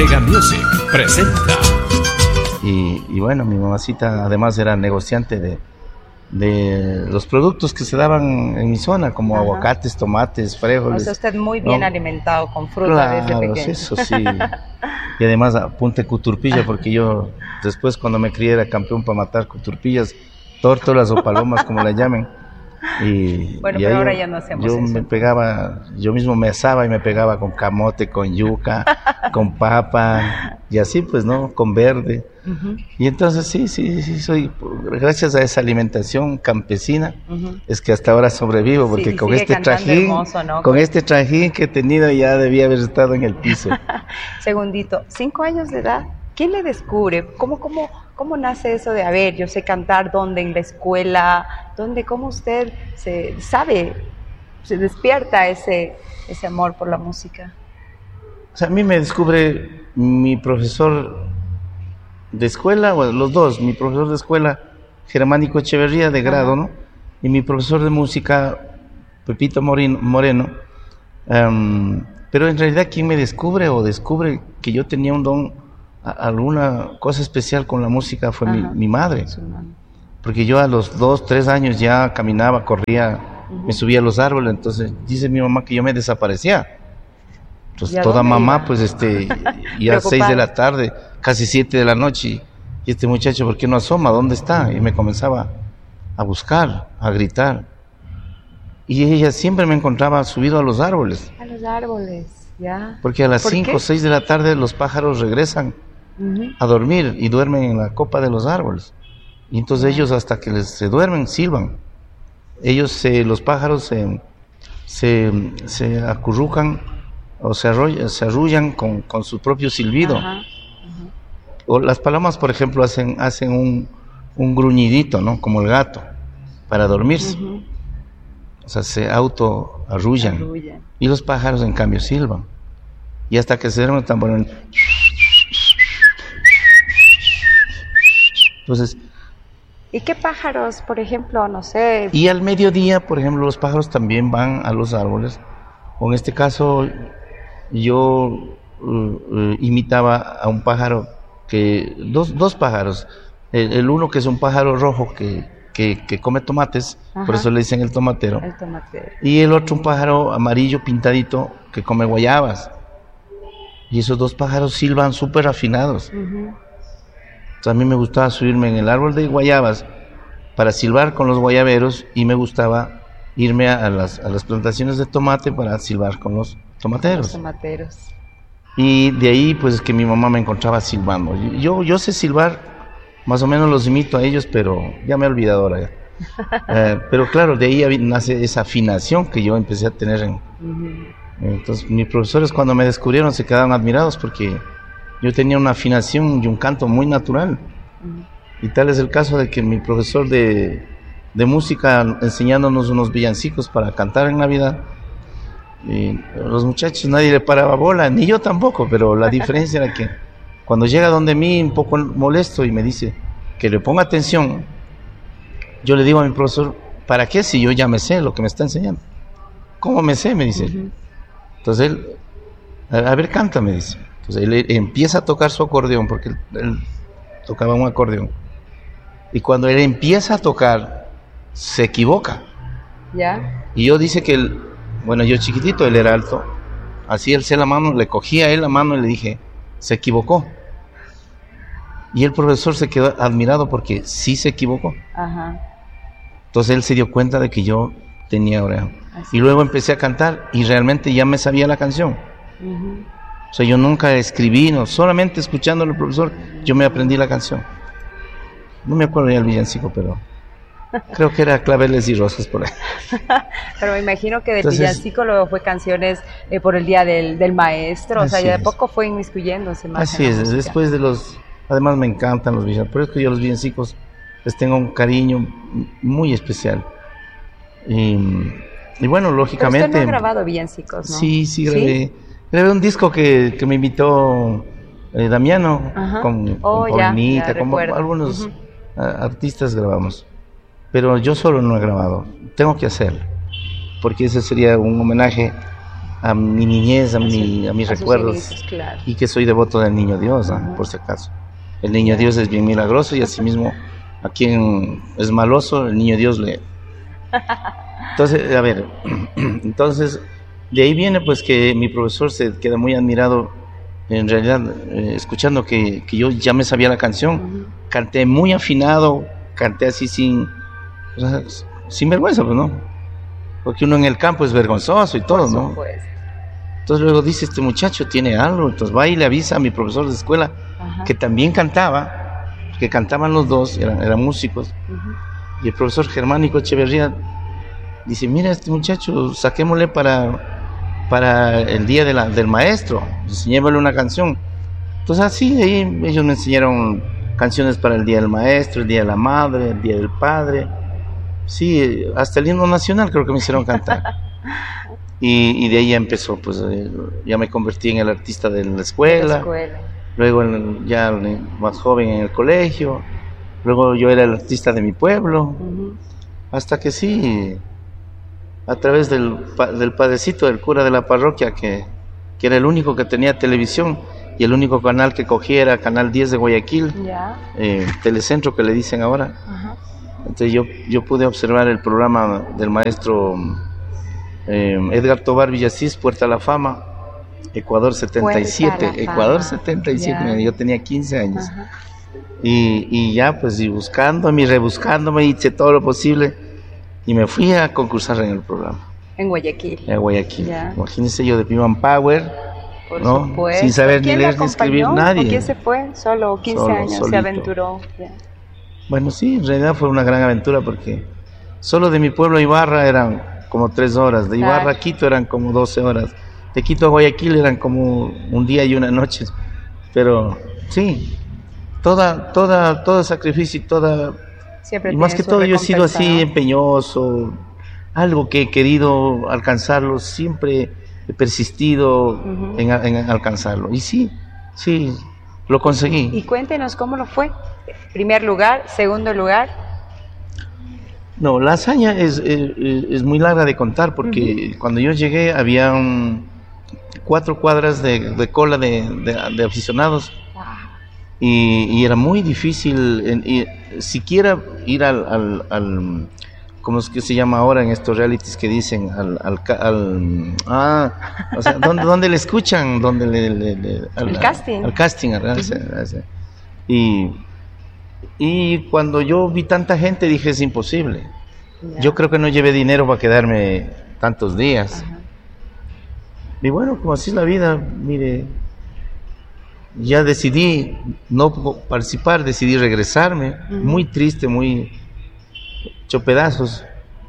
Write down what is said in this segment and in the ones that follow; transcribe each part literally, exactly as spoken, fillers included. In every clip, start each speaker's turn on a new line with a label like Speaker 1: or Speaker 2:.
Speaker 1: Mega Music presenta.
Speaker 2: Y, y bueno, mi mamacita además era negociante de, de los productos que se daban en mi zona, como Ajá. aguacates, tomates, frijoles.
Speaker 3: O sea, usted muy bien ¿no? alimentado con fruta
Speaker 2: claro,
Speaker 3: desde pequeño.
Speaker 2: Eso sí. Y además apunte cuturpilla, porque yo después cuando me crié era campeón para matar cuturpillas, tórtolas o palomas, como la llamen. Y,
Speaker 3: bueno,
Speaker 2: y
Speaker 3: pero ahora
Speaker 2: yo,
Speaker 3: ya no hacemos
Speaker 2: yo
Speaker 3: eso.
Speaker 2: me pegaba, yo mismo me asaba y me pegaba con camote, con yuca, con papa, y así pues, ¿no? Con verde. Uh-huh. Y entonces sí, sí, sí, soy, gracias a esa alimentación campesina, uh-huh. es que hasta ahora sobrevivo, porque sí, con este trajín, hermoso, ¿no? con este trajín que he tenido ya debía haber estado en el piso.
Speaker 3: Segundito, cinco años de edad, ¿quién le descubre? ¿Cómo, cómo, cómo nace eso de, a ver, yo sé cantar, dónde, en la escuela, dónde, cómo usted se sabe, se despierta ese, ese amor por la música?
Speaker 2: O sea, a mí me descubre mi profesor de escuela, bueno, los dos, mi profesor de escuela, Germánico Echeverría, de grado, Ajá. ¿no? Y mi profesor de música, Pepito Moreno, Moreno. Um, pero en realidad, ¿quién me descubre o descubre que yo tenía un don, a, alguna cosa especial con la música? Fue mi, mi madre. Porque yo a los dos, tres años ya caminaba, corría, uh-huh. me subía a los árboles, entonces dice mi mamá que yo me desaparecía. Entonces toda mamá, iba? pues este, ya a seis de la tarde, casi siete de la noche, y este muchacho, ¿por qué no asoma? ¿Dónde está? Y me comenzaba a buscar, a gritar. Y ella siempre me encontraba subido a los árboles.
Speaker 3: A los árboles, ya.
Speaker 2: Porque a las cinco o seis de la tarde los pájaros regresan uh-huh. a dormir y duermen en la copa de los árboles. Y entonces yeah. ellos hasta que les, se duermen, silban. Ellos, se, los pájaros se, se, se acurrucan o se, arrolla, se arrullan con, con su propio silbido. Uh-huh. Uh-huh. O las palomas, por ejemplo, hacen, hacen un, un gruñidito, ¿no? Como el gato, para dormirse. Uh-huh. O sea, se auto arrullan. Arrullan. Y los pájaros, en cambio, silban. Y hasta que se duermen, están poniendo. Entonces.
Speaker 3: ¿Y qué pájaros, por ejemplo, no sé?
Speaker 2: Y al mediodía, por ejemplo, los pájaros también van a los árboles. O en este caso, yo uh, uh, imitaba a un pájaro, que dos, dos pájaros. El, el uno que es un pájaro rojo que, que, que come tomates, Ajá. por eso le dicen el tomatero.
Speaker 3: El tomatero.
Speaker 2: Y el otro un pájaro amarillo pintadito que come guayabas. Y esos dos pájaros silban súper afinados. Uh-huh. Entonces a mí me gustaba subirme en el árbol de guayabas para silbar con los guayaberos, y me gustaba irme a las, a las plantaciones de tomate para silbar con los tomateros.
Speaker 3: Los tomateros.
Speaker 2: Y de ahí pues que mi mamá me encontraba silbando. Yo, yo sé silbar, más o menos los imito a ellos, pero ya me he olvidado ahora. Ya. eh, pero claro, de ahí nace esa afinación que yo empecé a tener. En, uh-huh. Entonces mis profesores cuando me descubrieron se quedaban admirados porque yo tenía una afinación y un canto muy natural. Uh-huh. Y tal es el caso de que mi profesor de, de música, enseñándonos unos villancicos para cantar en Navidad, y los muchachos nadie le paraba bola, ni yo tampoco, pero la diferencia era que cuando llega donde mí un poco molesto y me dice que le ponga atención, yo le digo a mi profesor, ¿para qué si yo ya me sé lo que me está enseñando? ¿Cómo me sé? Me dice él. Uh-huh. Entonces él, a, a ver, canta, me dice. Entonces él, él empieza a tocar su acordeón, porque él, él tocaba un acordeón. Y cuando él empieza a tocar, se equivoca.
Speaker 3: ¿Ya?
Speaker 2: Y yo dice que él, bueno, yo chiquitito, él era alto, así él se la mano, le cogía a él la mano y le dije, se equivocó. Y el profesor se quedó admirado porque sí se equivocó. Ajá. Entonces él se dio cuenta de que yo tenía oreja. Así. Y luego empecé a cantar y realmente ya me sabía la canción. Uh-huh. O sea, yo nunca escribí, no, solamente escuchando al profesor, yo me aprendí la canción. No me acuerdo ya el villancico, pero creo que era Claveles y Rosas por ahí.
Speaker 3: Pero me imagino que del Entonces, villancico luego fue canciones eh, por el Día del, del Maestro, o sea, ya de poco fue inmiscuyéndose más.
Speaker 2: Así es, música. Después de los, además me encantan los villancicos, por eso que yo los villancicos les tengo un cariño muy especial. Y, y bueno, lógicamente...
Speaker 3: Pero usted no ha grabado villancicos, ¿no?
Speaker 2: Sí, sí grabé. ¿Sí? Grabé un disco que, que me invitó eh, Damiano, Ajá. con,
Speaker 3: oh,
Speaker 2: con Paulita, como
Speaker 3: recuerdo.
Speaker 2: algunos
Speaker 3: uh-huh.
Speaker 2: a, artistas grabamos. Pero yo solo no he grabado, tengo que hacerlo, porque ese sería un homenaje a mi niñez, a, mi, a mis
Speaker 3: a sus
Speaker 2: recuerdos,
Speaker 3: inicios, claro.
Speaker 2: y que soy devoto del Niño Dios, ¿no? Uh-huh. Por si acaso. El Niño Dios es bien milagroso y asimismo a quien es maloso, el Niño Dios le... Entonces, a ver, entonces, de ahí viene pues que mi profesor se queda muy admirado, en realidad, eh, escuchando que, que yo ya me sabía la canción, uh-huh. Canté muy afinado, canté así sin, o sea, sin vergüenza, pues, ¿no? Porque uno en el campo es vergonzoso y todo, ¿no? Entonces luego dice, este muchacho tiene algo, entonces va y le avisa a mi profesor de escuela, uh-huh. Que también cantaba, que cantaban los dos, eran, eran músicos, uh-huh. Y el profesor Germánico Echeverría dice, mira, este muchacho, saquémosle para, para el día de la, del maestro, enseñémosle una canción. Entonces así, ahí ellos me enseñaron canciones para el día del maestro, el día de la madre, el día del padre, sí, hasta el himno nacional creo que me hicieron cantar. Y, y de ahí ya empezó, pues eh, ya me convertí en el artista de la escuela, de la escuela. Luego en, ya más joven en el colegio, luego yo era el artista de mi pueblo, uh-huh. Hasta que sí, a través del, del padrecito, del cura de la parroquia, que, que era el único que tenía televisión y el único canal que cogía era Canal diez de Guayaquil, yeah. eh, Telecentro que le dicen ahora. Uh-huh. Entonces yo, yo pude observar el programa del maestro eh, Edgar Tobar Villasís, Puerta a la Fama, Ecuador setenta y siete, Ecuador setenta y siete, yeah. Yo tenía quince años. Uh-huh. y, y ya pues y buscándome y rebuscándome hice todo lo posible y me fui a concursar en el programa.
Speaker 3: En Guayaquil.
Speaker 2: En Guayaquil. Yeah. Imagínense yo de Piman Power,
Speaker 3: por
Speaker 2: ¿no?
Speaker 3: Supuesto.
Speaker 2: Sin saber ni leer ni escribir, nadie.
Speaker 3: ¿Quién se fue? Solo quince Solo, años, solito. Se aventuró. Yeah.
Speaker 2: Bueno, sí, en realidad fue una gran aventura porque solo de mi pueblo a Ibarra eran como tres horas, de Ibarra claro. a Quito eran como doce horas, de Quito a Guayaquil eran como un día y una noche, pero sí, toda, toda, todo sacrificio y toda, y más que todo yo he sido así, ¿no? Empeñoso, algo que he querido alcanzarlo, siempre he persistido uh-huh. en, en alcanzarlo, y sí, sí, lo conseguí.
Speaker 3: Y cuéntenos cómo lo fue, primer lugar, segundo lugar.
Speaker 2: No, la hazaña es, es, es muy larga de contar porque uh-huh. cuando yo llegué había un, cuatro cuadras de, de cola de, de, de aficionados wow. y, y era muy difícil en, y, siquiera ir al, al, al, ¿cómo es que se llama ahora en estos realities que dicen? Al, al, al ah, o sea, ¿dónde, dónde le escuchan? ¿Dónde le, le, le al,
Speaker 3: el casting.
Speaker 2: Al casting, ¿verdad? Uh-huh. Y... Y cuando yo vi tanta gente dije, es imposible. Yeah. Yo creo que no llevé dinero para quedarme tantos días. Uh-huh. Y bueno, como así es la vida, mire, ya decidí no participar, decidí regresarme, uh-huh. muy triste, muy hecho pedazos.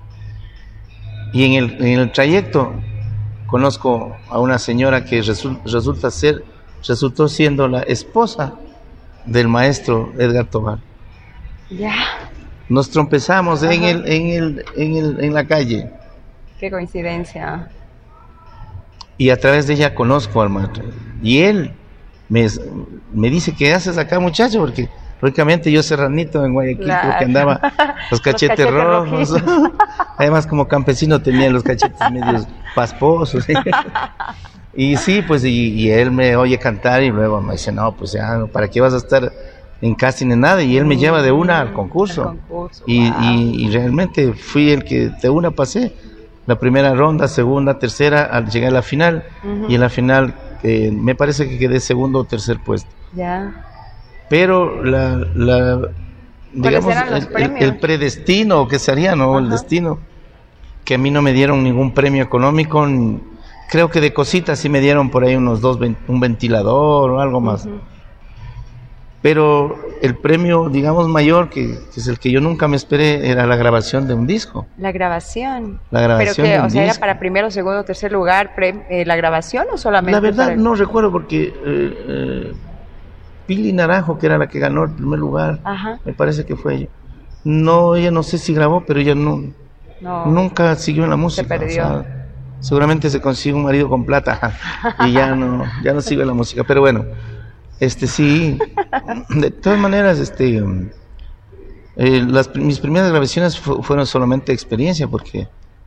Speaker 2: Y en el, en el trayecto conozco a una señora que resu- resulta ser, resultó siendo la esposa del maestro Edgar Tobar.
Speaker 3: Ya. Yeah.
Speaker 2: Nos trompezamos en el, en el, en el, en la calle.
Speaker 3: Qué coincidencia.
Speaker 2: Y a través de ella conozco al maestro. Y él me, me dice, ¿qué haces acá, muchacho? Porque lógicamente yo serranito en Guayaquil, claro. Porque andaba los cachetes, los cachetes rojos. Además, como campesino tenía los cachetes medios pasposos. Y sí, pues, y, y él me oye cantar y luego me dice, no, pues ya, ¿para qué vas a estar en casting ni nada? Y él me lleva de una al concurso. Al concurso y, wow. y, y realmente fui el que de una pasé. La primera ronda, segunda, tercera, al llegar a la final. Uh-huh. Y en la final eh, me parece que quedé segundo o tercer puesto.
Speaker 3: Ya.
Speaker 2: Pero la, la digamos, el, el, el predestino, que sería, ¿no? Uh-huh. El destino, que a mí no me dieron ningún premio económico. Creo que de cositas sí me dieron por ahí unos dos, un ventilador o algo más. Uh-huh. Pero el premio, digamos, mayor, que, que es el que yo nunca me esperé, era la grabación de un disco.
Speaker 3: La grabación.
Speaker 2: La grabación
Speaker 3: Pero que,
Speaker 2: de un
Speaker 3: o sea,
Speaker 2: disco.
Speaker 3: ¿era para primero, segundo, tercer lugar pre, eh, la grabación o solamente?
Speaker 2: La verdad
Speaker 3: para el...
Speaker 2: no recuerdo porque eh, eh, Pili Naranjo, que era la que ganó el primer lugar, ajá. Me parece que fue ella. No, ella no sé si grabó, pero ella no, no. nunca siguió en la música.
Speaker 3: Se perdió.
Speaker 2: O sea, seguramente se consigue un marido con plata y ya no, ya no sigue la música. Pero bueno, este sí, de todas maneras, este, eh, las mis primeras grabaciones fu- fueron solamente experiencia porque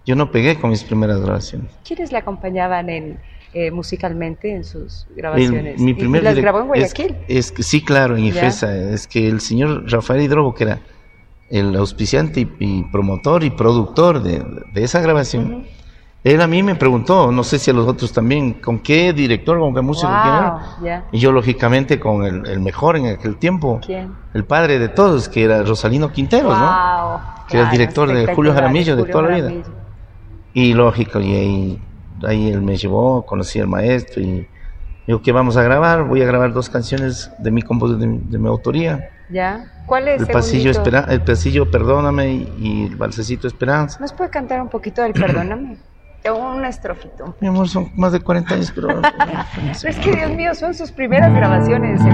Speaker 2: yo no pegué con mis primeras grabaciones.
Speaker 3: ¿Quiénes le acompañaban en, eh, musicalmente en sus grabaciones?
Speaker 2: Mi, mi primer
Speaker 3: ¿Y las
Speaker 2: direct-
Speaker 3: grabó en
Speaker 2: es,
Speaker 3: Guayaquil?
Speaker 2: es que sí, claro, en
Speaker 3: Ya.
Speaker 2: IFESA. Es que el señor Rafael Hidrobo, que era el auspiciante y, y promotor y productor de, de esa grabación,
Speaker 3: Ujú.
Speaker 2: él a mí me preguntó, no sé si a los otros también, ¿con qué director, con qué músico
Speaker 3: Wow,
Speaker 2: quién era?
Speaker 3: ya.
Speaker 2: Y yo, lógicamente, con el, el mejor en aquel tiempo,
Speaker 3: ¿Quién?
Speaker 2: el padre de todos, que era Rosalino Quinteros, ¿no?
Speaker 3: Wow,
Speaker 2: Que era el director de Julio Jaramillo de
Speaker 3: Julio
Speaker 2: toda la vida.
Speaker 3: Jaramillo.
Speaker 2: Y lógico, y ahí, ahí él me llevó, conocí al maestro y dijo que vamos a grabar, voy a grabar dos canciones de mi compos de, mi- de mi autoría.
Speaker 3: ¿Ya? ¿Cuál es
Speaker 2: El pasillo,
Speaker 3: segundito?
Speaker 2: espera, el pasillo Perdóname y, y el balsecito Esperanza.
Speaker 3: ¿Nos puede cantar un poquito del Perdóname? Un estrofito.
Speaker 2: Mi amor, son más de cuarenta años, pero...
Speaker 3: Pero es que, Dios mío, son sus primeras grabaciones en